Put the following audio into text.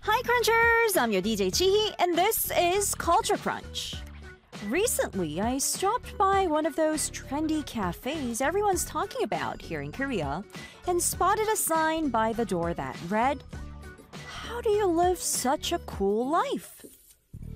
Hi Crunchers! I'm your DJ Chihi, and this is Culture Crunch. Recently, I stopped by one of those trendy cafes everyone's talking about here in Korea and spotted a sign by the door that read, "How do you live such a cool life?"